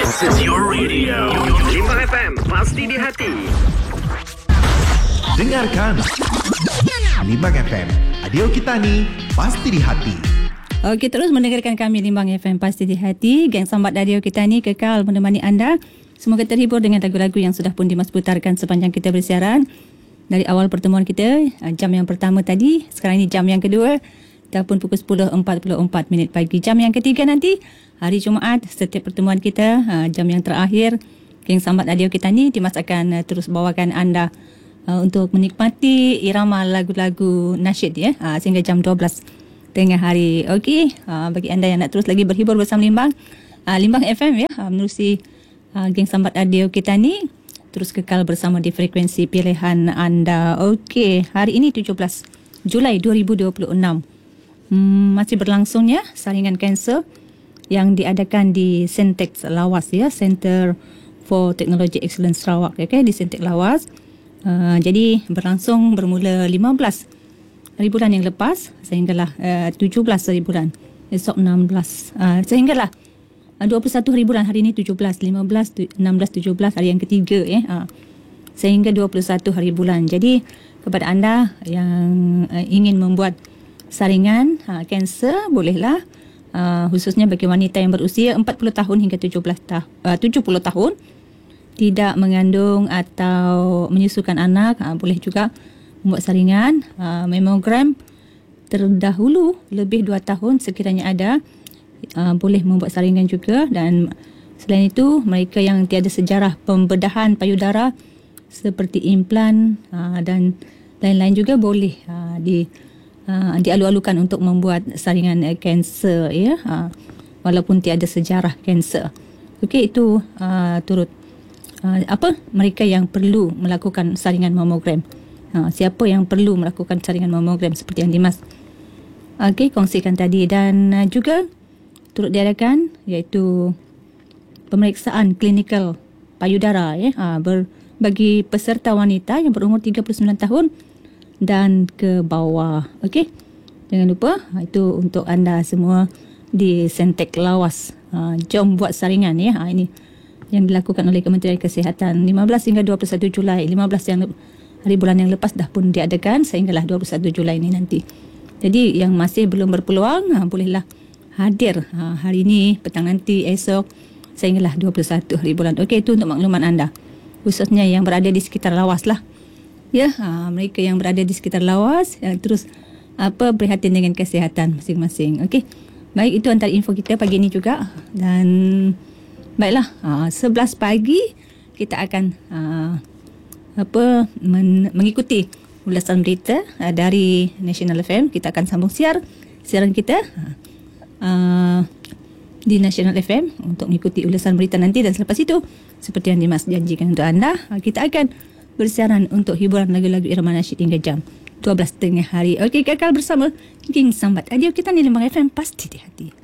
This is your radio. Limbang FM, pasti di hati. Dengarkan Limbang FM, radio kita ni pasti di hati. Okey, terus mendengarkan kami Limbang FM pasti di hati. Geng Sambat Radio kita ni kekal menemani anda. Semoga terhibur dengan lagu-lagu yang sudah pun Dimas putarkan sepanjang kita bersiaran. Dari awal pertemuan kita, jam yang pertama tadi, sekarang ini jam yang kedua, ataupun pukul 10.44 pagi. Jam yang ketiga nanti, hari Jumaat, setiap pertemuan kita, jam yang terakhir, Geng Sambat Radio kita ni, Dimas akan terus bawakan anda untuk menikmati irama lagu-lagu nasyid ya, sehingga jam 12 tengah hari. Okey, bagi anda yang nak terus lagi berhibur bersama Limbang, Limbang FM ya, menerusi Geng Sambat Radio kita ni, terus kekal bersama di frekuensi pilihan anda. Okey, hari ini 17 Julai 2026. Masih berlangsungnya saringan kanser yang diadakan di Sentex Lawas ya, Center for Technology Excellence Sarawak, okay, di Sentex Lawas. Jadi berlangsung bermula 15 hari bulan yang lepas sehinggalah 17 hari bulan, esok 16 sehinggalah 21 hari bulan, hari ini 17, 15, 16, 17 hari yang ketiga ya, sehingga 21 hari bulan. Jadi kepada anda yang ingin membuat saringan kanser, bolehlah, khususnya bagi wanita yang berusia 40 tahun hingga 70 tahun, tidak mengandung atau menyusukan anak, boleh juga membuat saringan mamogram terdahulu lebih 2 tahun sekiranya ada, boleh membuat saringan juga. Dan selain itu, mereka yang tiada sejarah pembedahan payudara seperti implan dan lain-lain juga boleh dialu-alukan untuk membuat saringan kanser ya, walaupun tiada sejarah kanser. Okey, itu turut mereka yang perlu melakukan saringan mamogram. Siapa yang perlu melakukan saringan mamogram seperti yang Dimas kongsikan tadi. Dan juga turut diadakan iaitu pemeriksaan klinikal payudara ya, bagi peserta wanita yang berumur 39 tahun dan ke bawah. Okey, jangan lupa, itu untuk anda semua di Sentex Lawas. Jom buat saringan ya. Ini yang dilakukan oleh Kementerian Kesihatan 15 hingga 21 Julai. 15 yang hari bulan yang lepas dah pun diadakan sehinggalah 21 Julai ini nanti. Jadi yang masih belum berpeluang, bolehlah hadir hari ini, petang nanti, esok sehinggalah 21 hari bulan. Okey, itu untuk makluman anda, khususnya yang berada di sekitar Lawas lah. Ya, mereka yang berada di sekitar Lawas terus prihatin dengan kesihatan masing-masing. Okey. Baik, itu antara info kita pagi ini juga. Dan baiklah, 11 pagi kita akan mengikuti ulasan berita dari National FM. Kita akan sambung siaran kita di National FM untuk mengikuti ulasan berita nanti. Dan selepas itu, seperti yang Dimas janjikan untuk anda, kita akan bersiaran untuk hiburan lagu-lagu irama nasyid hingga jam 12 tengah hari. Okey, kekal bersama Geng Sambat Radio kita ni Limbang FM pasti di hati.